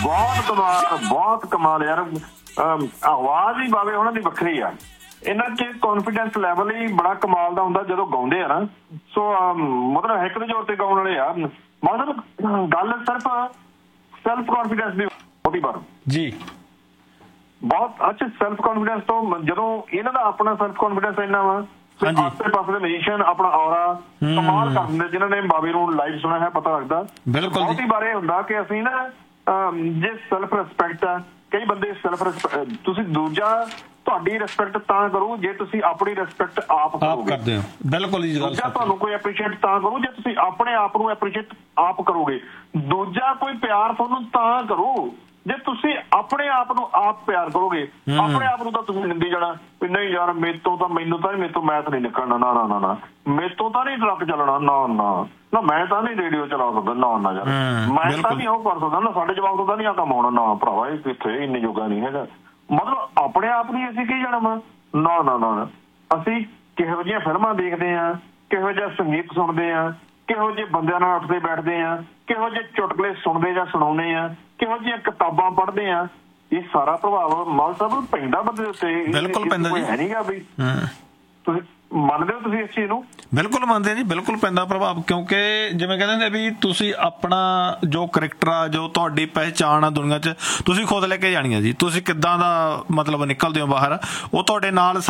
ਬਹੁਤ ਕਮਾਲ ਯਾਰ। ਆਵਾਜ਼ ਹੀ ਬਾਵੇ ਉਹਨਾਂ ਦੀ ਵੱਖਰੀ ਆ। ਇਹਨਾਂ 'ਚ ਕੌਨਫੀਡੈਂਸ ਲੈਵਲ ਹੀ ਬੜਾ ਕਮਾਲ ਦਾ ਹੁੰਦਾ ਜਦੋਂ ਗਾਉਂਦੇ ਆ ਨਾ। ਸੋ ਮਤਲਬ ਹਿੱਕ ਦੇ ਜ਼ੋਰ ਤੇ ਗਾਉਣ ਵਾਲੇ ਆ। ਮਤਲਬ ਗੱਲ ਸਿਰਫ ਸੈਲਫ ਕੌਨਫੀਡੈਂਸ ਦੀ ਬਹੁਤੀ ਵਾਰ ਜੀ ਬਹੁਤ ਅੱਛਾ। ਸੈਲਫ ਕੌਨਫੀਡੈਂਸ ਤੋਂ ਜਦੋਂ ਇਹਨਾਂ ਦਾ ਆਪਣਾ ਸੈਲਫ ਕੌਨਫੀਡੈਂਸ ਇੰਨਾ ਵਾ, ਆਸੇ ਪਾਸੇ ਦੇ ਮਿਊਜ਼ੀਸ਼ੀਅਨ ਆਪਣਾ ਔਰਾ ਕਮਾਲ ਕਰ ਦਿੰਦੇ। ਜਿਨ੍ਹਾਂ ਨੇ ਬਾਵੇ ਨੂੰ ਲਾਈਵ ਸੁਣਿਆ ਹੈ ਪਤਾ ਲੱਗਦਾ। ਬਹੁਤੀ ਵਾਰ ਇਹ ਹੁੰਦਾ ਕਿ ਅਸੀਂ ਨਾ ਜੇ ਸੈਲਫ ਰਿਸਪੈਕਟ ਆ, ਕਈ ਬੰਦੇ ਸੈਲਫ ਤੁਸੀਂ ਦੂਜਾ ਤੁਹਾਡੀ ਰਿਸਪੈਕਟ ਤਾਂ ਕਰੂ ਜੇ ਤੁਸੀਂ ਆਪਣੀ ਰਿਸਪੈਕਟ ਆਪ ਕਰਦੇ ਹੋ। ਬਿਲਕੁਲ ਜੀ। ਦੂਜਾ ਤੁਹਾਨੂੰ ਕੋਈ ਐਪਰੀਸ਼ੀਏਟ ਤਾਂ ਕਰੂ ਜੇ ਤੁਸੀਂ ਆਪਣੇ ਆਪ ਨੂੰ ਐਪਰੀਸ਼ੀਏਟ ਆਪ ਕਰੋਗੇ। ਦੂਜਾ ਕੋਈ ਪਿਆਰ ਤੁਹਾਨੂੰ ਤਾਂ ਕਰੂ ਜੇ ਤੁਸੀਂ ਆਪਣੇ ਆਪ ਨੂੰ ਆਪ ਪਿਆਰ ਕਰੋਗੇ। ਆਪਣੇ ਆਪ ਨੂੰ ਤਾਂ ਤੁਸੀਂ ਨਿੰਦੀ ਜਾਣਾ ਵੀ ਨਹੀਂ ਯਾਰ ਮੈਨੂੰ ਤਾਂ ਨਹੀਂ ਮੈਥ ਨਹੀਂ ਨਿਕਲਣਾ, ਨਾ ਮੇਰੇ ਤੋਂ ਤਾਂ ਨਹੀਂ ਟਰੱਕ ਚੱਲਣਾ, ਨਾ ਮੈਂ ਤਾਂ ਨਹੀਂ ਰੇਡੀਓ ਚਲਾ ਸਕਦਾ, ਨਾ ਯਾਰ ਮੈਂ ਤਾਂ ਨਹੀਂ ਉਹ ਕਰ ਸਕਦਾ, ਨਾ ਸਾਡੇ ਜਵਾਬ ਤੋਂ ਤਾਂ ਨਹੀਂ ਆ ਕੰਮ ਆਉਣਾ, ਨਾ ਭਰਾਵਾ ਇਹ ਕਿੱਥੇ ਇੰਨੇ ਜੋਗਾ ਨਹੀਂ ਹੈਗਾ। ਮਤਲਬ ਆਪਣੇ ਆਪ ਨਹੀਂ ਅਸੀਂ ਕੀ ਜਾਣਾ ਵਾ, ਨਾ ਅਸੀਂ ਕਿਹੋ ਜਿਹੀਆਂ ਫਿਲਮਾਂ ਦੇਖਦੇ ਹਾਂ, ਕਿਹੋ ਜਿਹਾ ਸੰਗੀਤ ਸੁਣਦੇ ਹਾਂ, ਕਿਹੋ ਜਿਹੇ ਬੰਦਿਆਂ ਨਾਲ ਉੱਠਦੇ ਬੈਠਦੇ ਹਾਂ, ਕਿਹੋ ਜਿਹੇ ਚੁਟਕਲੇ ਸੁਣਦੇ ਜਾਂ ਸੁਣਾਉਂਦੇ ਹਾਂ, ਕਿਹੋ ਜਿਹੀਆਂ ਕਿਤਾਬਾਂ ਪੜ੍ਹਦੇ ਹਾਂ, ਇਹ ਸਾਰਾ ਪ੍ਰਭਾਵ ਮਾਲ ਸਾਹਿਬ ਪੈਂਦਾ ਬੰਦੇ ਉੱਤੇ। ਬਿਲਕੁਲ ਪੈਂਦਾ ਜੀ। ਹੈ ਨੀ ਗਾ ਵੀ ਤੁਸੀਂ ਮੰਨਦੇ ਹੋ ਤੁਸੀਂ ਇਸ ਚੀਜ਼ ਨੂੰ? ਬਿਲਕੁਲ ਮੰਨਦੇ ਜੀ, ਬਿਲਕੁਲ ਪੈਂਦਾ ਪ੍ਰਭਾਵ। ਕਿਉਂਕਿ ਜਿਵੇਂ ਕਹਿੰਦੇ ਨੇ ਵੀ ਤੁਸੀਂ ਆਪਣਾ ਜੋ ਕਰੈਕਟਰ ਆ, ਜੋ ਤੁਹਾਡੀ ਪਹਿਚਾਣ ਆ ਦੁਨੀਆ 'ਚ, ਤੁਸੀਂ ਖੁਦ ਲੈ ਕੇ ਜਾਣੀ ਆ ਜੀ। ਤੁਸੀਂ ਕਿੱਦਾਂ ਦਾ ਮਤਲਬ ਨਿਕਲਦੇ ਹੋ ਬਾਹਰ, ਉਹ ਤੁਹਾਡੇ ਨਾਲ